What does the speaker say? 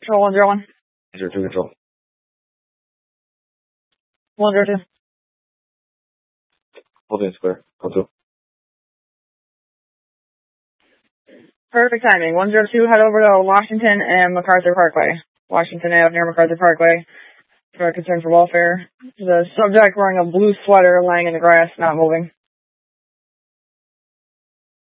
Control 101. 02 Control. 102. Holding square. Go through. Perfect timing. 102, head over to Washington and MacArthur Parkway. Washington Ave near MacArthur Parkway. For concern for welfare. The subject wearing a blue sweater laying in the grass, not moving.